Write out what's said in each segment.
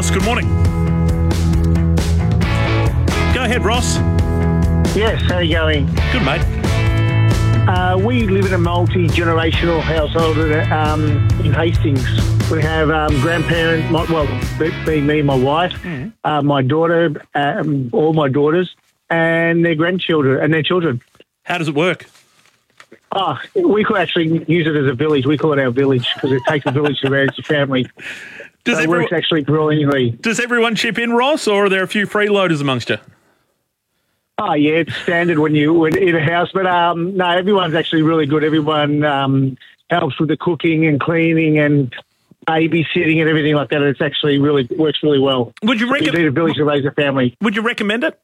Ross, good morning. Go ahead, Ross. Yes, how are you going? Good, mate. We live in a multi-generational household in Hastings. We have grandparents, being me and my wife, my daughter, all my daughters, and their grandchildren and their children. How does it work? We could actually use it as a village. We call it our village because it takes a village to raise a family. It works actually brilliantly. Does everyone chip in, Ross, or are there a few freeloaders amongst you? Oh, yeah, it's standard when you're in a house. But, no, everyone's actually really good. Everyone helps with the cooking and cleaning and babysitting and everything like that. It's actually works really well. Would you need a village to raise a family. Would you recommend it?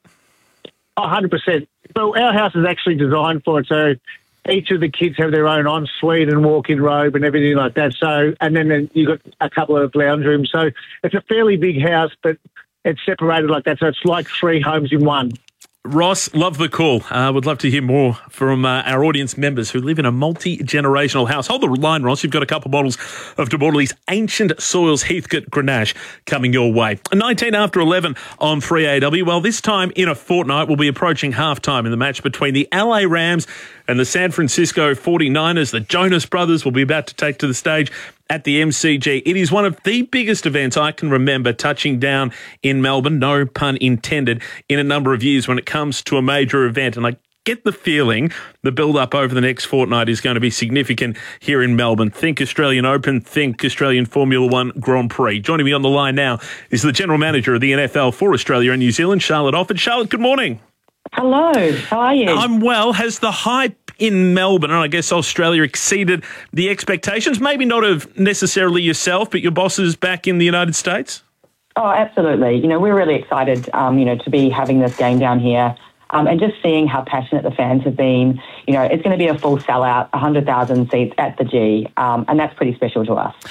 100%. So our house is actually designed for it. So each of the kids have their own ensuite and walk-in robe and everything like that. So, and then you've got a couple of lounge rooms. So it's a fairly big house, but it's separated like that. So it's like 3 homes in one. Ross, love the call. Would love to hear more from our audience members who live in a multi-generational house. Hold the line, Ross. You've got a couple of bottles of De Bortoli's Ancient Soils Heathcote Grenache coming your way. 19 after 11 on 3AW. Well, this time in a fortnight, we'll be approaching halftime in the match between the LA Rams and the San Francisco 49ers. The Jonas Brothers will be about to take to the stage at the MCG. It is one of the biggest events I can remember touching down in Melbourne, no pun intended, in a number of years when it comes to a major event. And I get the feeling the build-up over the next fortnight is going to be significant here in Melbourne. Think Australian Open, think Australian Formula One Grand Prix. Joining me on the line now is the General Manager of the NFL for Australia and New Zealand, Charlotte Offord. Charlotte, good morning. Hello, how are you? I'm well. Has the hype in Melbourne, and I guess Australia, exceeded the expectations? Maybe not of necessarily yourself, but your bosses back in the United States? Oh, absolutely. You know, we're really excited, to be having this game down here. And just seeing how passionate the fans have been. You know, it's going to be a full sellout, 100,000 seats at the G, and that's pretty special to us.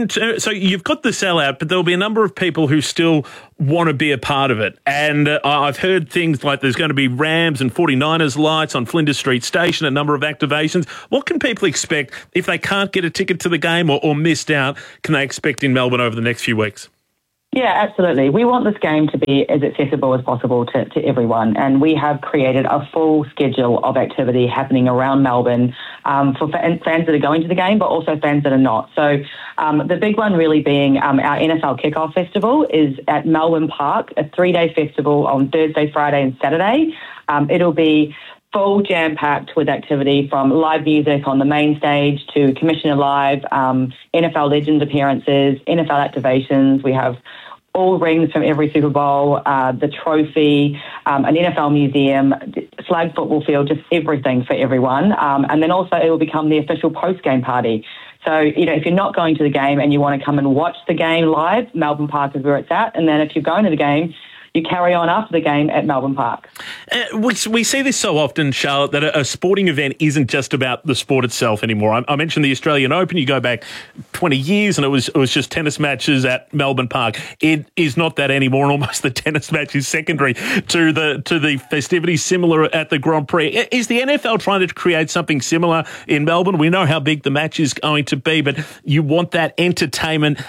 So you've got the sellout, but there'll be a number of people who still want to be a part of it. And I've heard things like there's going to be Rams and 49ers lights on Flinders Street Station, a number of activations. What can people expect if they can't get a ticket to the game or missed out? Can they expect in Melbourne over the next few weeks? Yeah, absolutely. We want this game to be as accessible as possible to everyone, and we have created a full schedule of activity happening around Melbourne for fans that are going to the game, but also fans that are not. So the big one really being our NFL Kickoff Festival is at Melbourne Park, a 3-day festival on Thursday, Friday and Saturday. It'll be full jam-packed with activity from live music on the main stage to Commissioner Live, NFL Legends appearances, NFL activations. We have all rings from every Super Bowl, the trophy, an NFL museum, flag football field, just everything for everyone. And then also it will become the official post-game party. So, you know, if you're not going to the game and you want to come and watch the game live, Melbourne Park is where it's at. And then if you're going to the game, you carry on after the game at Melbourne Park. We see this so often, Charlotte, that a sporting event isn't just about the sport itself anymore. I mentioned the Australian Open. You go back 20 years and it was just tennis matches at Melbourne Park. It is not that anymore, and almost the tennis match is secondary to the festivities similar at the Grand Prix. Is the NFL trying to create something similar in Melbourne? We know how big the match is going to be, but you want that entertainment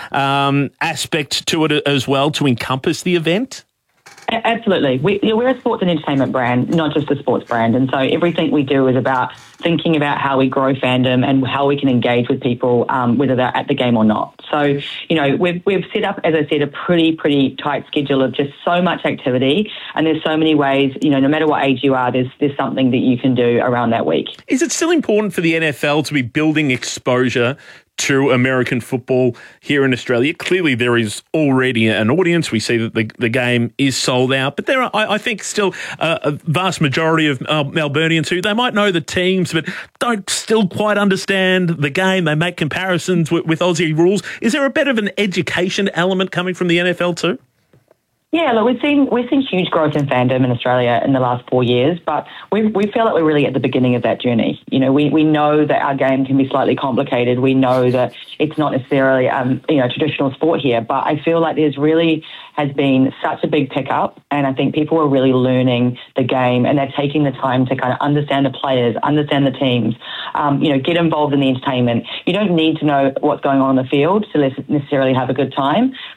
aspect to it as well to encompass the event? Absolutely. We're a sports and entertainment brand, not just a sports brand. And so everything we do is about thinking about how we grow fandom and how we can engage with people, whether they're at the game or not. So, you know, we've set up, as I said, a pretty tight schedule of just so much activity. And there's so many ways, you know, no matter what age you are, there's something that you can do around that week. Is it still important for the NFL to be building exposure to American football here in Australia? Clearly there is already an audience. We see that the game is sold out, but there are, I think, still a vast majority of Melburnians who they might know the teams but don't still quite understand the game. They make comparisons with Aussie rules. Is there a bit of an education element coming from the NFL too? Yeah, look, we've seen huge growth in fandom in Australia in the last 4 years, but we feel like we're really at the beginning of that journey. You know, we know that our game can be slightly complicated. We know that it's not necessarily traditional sport here, but I feel like there's really has been such a big pickup, and I think people are really learning the game, and they're taking the time to kind of understand the players, understand the teams, get involved in the entertainment. You don't need to know what's going on the field to necessarily have a good time,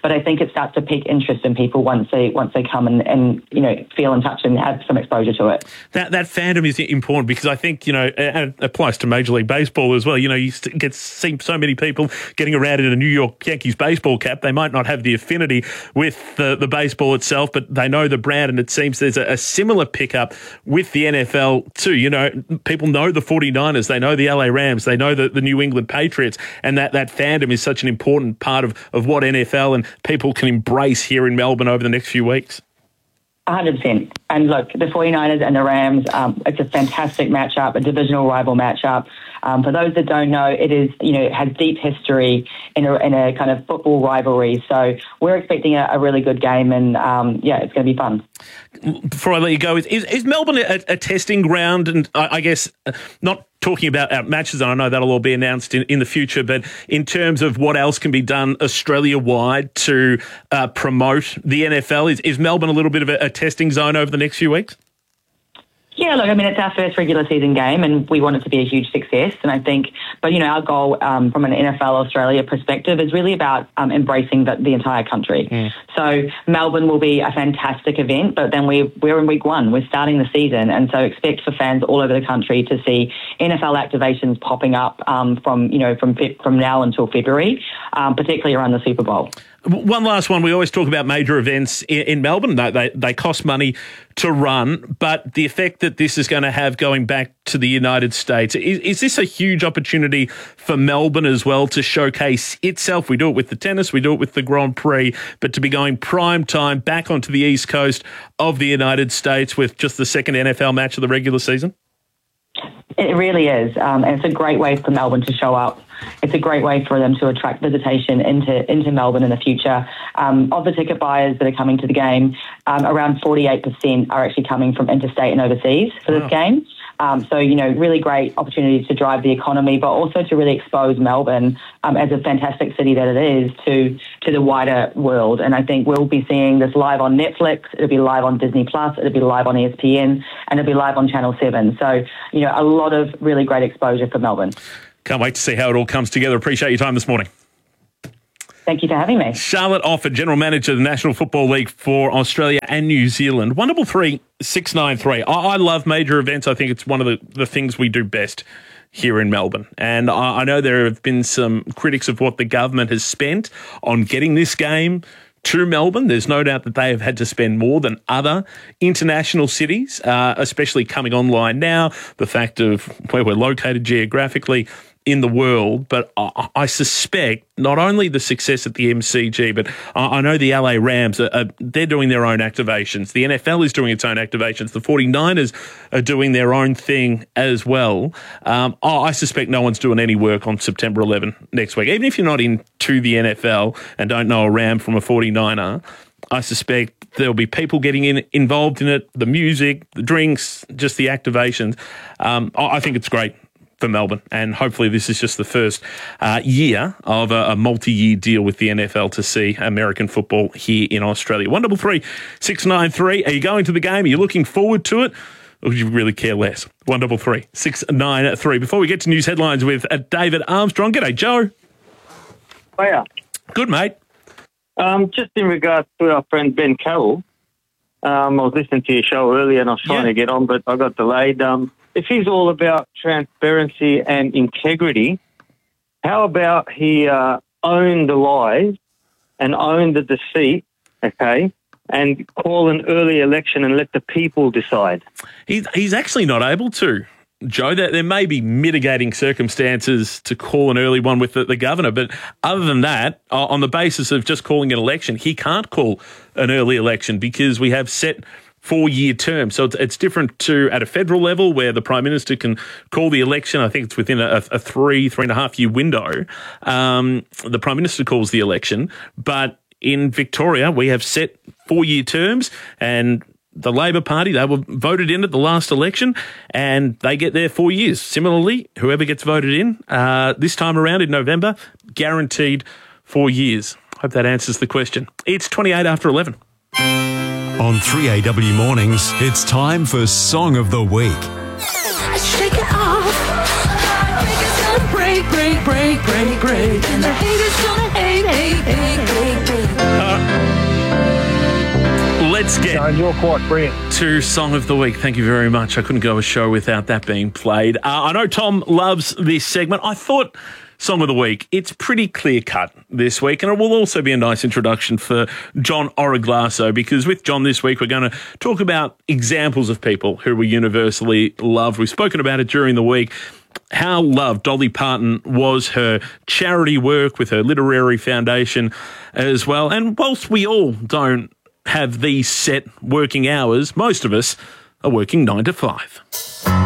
But I think it starts to pique interest in people once they come and feel and touch and have some exposure to it. That fandom is important because I think, and it applies to Major League Baseball as well. You see so many people getting around in a New York Yankees baseball cap. They might not have the affinity with the baseball itself, but they know the brand, and it seems there's a similar pickup with the NFL too. People know the 49ers, they know the LA Rams, they know the New England Patriots, and that fandom is such an important part of what NFL and people can embrace here in Melbourne over the next few weeks. 100%. And look, the 49ers and the Rams, it's a fantastic matchup, a divisional rival matchup. For those that don't know, it is, it has deep history in a kind of football rivalry. So we're expecting a really good game, and it's going to be fun. Before I let you go, is Melbourne a testing ground? And I guess not talking about our matches, and I know that'll all be announced in the future, but in terms of what else can be done Australia-wide to promote the NFL, is Melbourne a little bit of a testing zone over the next few weeks? Yeah, look, I mean, it's our first regular season game and we want it to be a huge success. And I think, our goal from an NFL Australia perspective is really about embracing the entire country. So Melbourne will be a fantastic event, but then we're in week one. We're starting the season. And so expect for fans all over the country to see NFL activations popping up from now until February, particularly around the Super Bowl. One last one. We always talk about major events in Melbourne. They cost money to run, but the effect that this is going to have going back to the United States, is this a huge opportunity for Melbourne as well to showcase itself? We do it with the tennis, we do it with the Grand Prix, but to be going prime time back onto the East Coast of the United States with just the second NFL match of the regular season? It really is, and it's a great way for Melbourne to show up. It's a great way for them to attract visitation into Melbourne in the future. Of the ticket buyers that are coming to the game, around 48% are actually coming from interstate and overseas for this game. So, really great opportunity to drive the economy, but also to really expose Melbourne as a fantastic city that it is to the wider world. And I think we'll be seeing this live on Netflix, it'll be live on Disney+, it'll be live on ESPN, and it'll be live on Channel 7. So, a lot of really great exposure for Melbourne. Can't wait to see how it all comes together. Appreciate your time this morning. Thank you for having me. Charlotte Offord, General Manager of the National Football League for Australia and New Zealand. 133 693. I love major events. I think it's one of the things we do best here in Melbourne. And I know there have been some critics of what the government has spent on getting this game to Melbourne. There's no doubt that they have had to spend more than other international cities, especially coming online now, the fact of where we're located geographically in the world. But I suspect not only the success at the MCG, but I know the LA Rams, they're doing their own activations. The NFL is doing its own activations. The 49ers are doing their own thing as well. I suspect no one's doing any work on September 11 next week. Even if you're not into the NFL and don't know a Ram from a 49er, I suspect there'll be people getting involved in it, the music, the drinks, just the activations. I think it's great for Melbourne, and hopefully this is just the first year of a multi-year deal with the NFL to see American football here in Australia. 133 693. Are you going to the game? Are you looking forward to it? Or would you really care less? 133 693. Before we get to news headlines with David Armstrong. G'day, Joe. Hiya. Good, mate. Just in regards to our friend Ben Carroll, I was listening to your show earlier and I was trying to get on, but I got delayed. If he's all about transparency and integrity, how about he own the lies and own the deceit, okay, and call an early election and let the people decide? He's actually not able to, Joe. There may be mitigating circumstances to call an early one with the governor, but other than that, on the basis of just calling an election, he can't call an early election because we have set 4-year term. So it's different to at a federal level where the Prime Minister can call the election. I think it's within a 3.5 year window. The Prime Minister calls the election. But in Victoria, we have set 4-year terms, and the Labor Party, they were voted in at the last election and they get their 4 years. Similarly, whoever gets voted in this time around in November, guaranteed 4 years. Hope that answers the question. It's 28 after 11. On 3AW Mornings, it's time for Song of the Week. Shake it off. It's gonna break. And the haters gonna hate. Let's get No, you're quite brilliant. to Song of the Week. Thank you very much. I couldn't go a show without that being played. I know Tom loves this segment. I thought Song of the Week, it's pretty clear-cut this week, and it will also be a nice introduction for John Origlasso, because with John this week, we're going to talk about examples of people who were universally loved. We've spoken about it during the week, how loved Dolly Parton was, her charity work with her literary foundation as well. And whilst we all don't have these set working hours, most of us are working 9 to 5.